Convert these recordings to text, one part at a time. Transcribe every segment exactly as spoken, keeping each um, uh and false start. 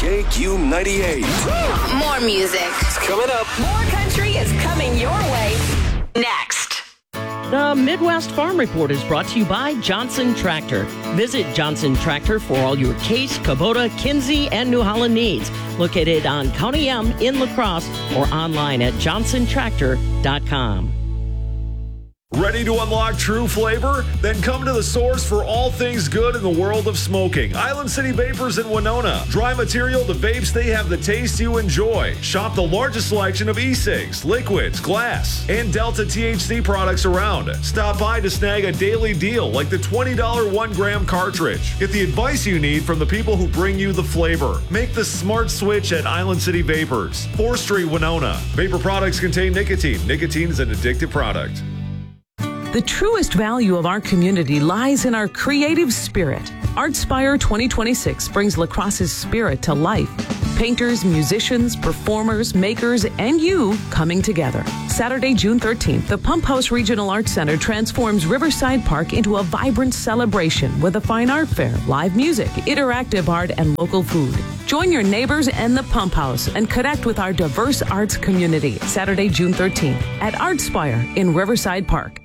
K Q ninety-eight. More music. It's coming up. More country is coming your way next. The Midwest Farm Report is brought to you by Johnson Tractor. Visit Johnson Tractor for all your Case, Kubota, Kinsey, and New Holland needs. Located on County M in La Crosse or online at johnson tractor dot com. Ready to unlock true flavor? Then come to the source for all things good in the world of smoking. Island City Vapors in Winona. Dry material to vapes, they have the taste you enjoy. Shop the largest selection of e-cigs, liquids, glass, and Delta T H C products around. Stop by to snag a daily deal like the twenty dollars one gram cartridge. Get the advice you need from the people who bring you the flavor. Make the smart switch at Island City Vapors. fourth Street, Winona. Vapor products contain nicotine. Nicotine is an addictive product. The truest value of our community lies in our creative spirit. Artspire twenty twenty-six brings La Crosse's spirit to life. Painters, musicians, performers, makers, and you coming together. Saturday, June thirteenth, the Pump House Regional Arts Center transforms Riverside Park into a vibrant celebration with a fine art fair, live music, interactive art, and local food. Join your neighbors and the Pump House and connect with our diverse arts community. Saturday, June thirteenth at Artspire in Riverside Park.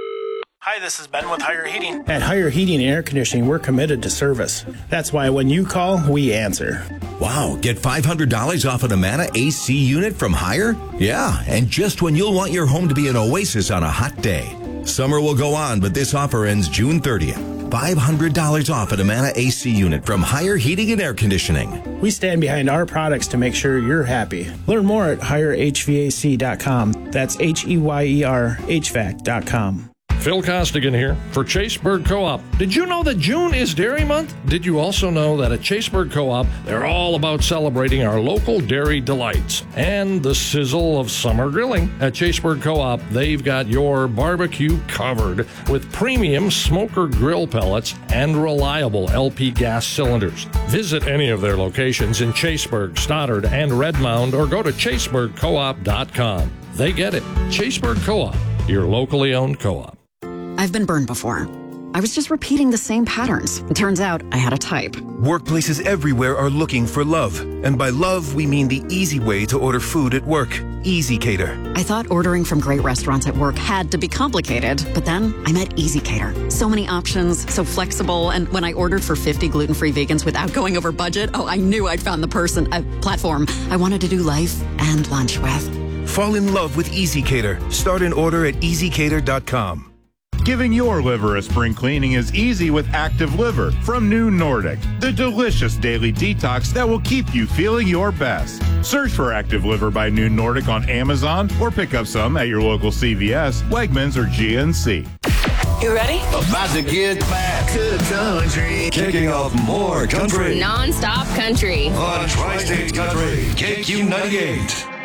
Hi, this is Ben with Higher Heating. At Higher Heating and Air Conditioning, we're committed to service. That's why when you call, we answer. Wow, get five hundred dollars off an Amana A C unit from Higher? Yeah, and just when you'll want your home to be an oasis on a hot day. Summer will go on, but this offer ends June thirtieth. five hundred dollars off an Amana A C unit from Higher Heating and Air Conditioning. We stand behind our products to make sure you're happy. Learn more at higher h v a c dot com. That's H E Y E R H V A C dot com. Phil Costigan here for Chaseburg Co-op. Did you know that June is Dairy Month? Did you also know that at Chaseburg Co-op, they're all about celebrating our local dairy delights and the sizzle of summer grilling? At Chaseburg Co-op, they've got your barbecue covered with premium smoker grill pellets and reliable L P gas cylinders. Visit any of their locations in Chaseburg, Stoddard, and Redmond, or go to chaseburg co op dot com. They get it. Chaseburg Co-op, your locally owned co-op. I've been burned before. I was just repeating the same patterns. It turns out I had a type. Workplaces everywhere are looking for love. And by love, we mean the easy way to order food at work. Easy Cater. I thought ordering from great restaurants at work had to be complicated, but then I met Easy Cater. So many options, so flexible, and when I ordered for fifty gluten-free vegans without going over budget, oh, I knew I'd found the person, a platform I wanted to do life and lunch with. Fall in love with Easy Cater. Start an order at easy cater dot com. Giving your liver a spring cleaning is easy with Active Liver from New Nordic, the delicious daily detox that will keep you feeling your best. Search for Active Liver by New Nordic on Amazon or pick up some at your local C V S, Wegmans, or G N C. You ready? About to get back to the country. Kicking off more country. Non-stop country. On Tri-State Country, K Q ninety-eight.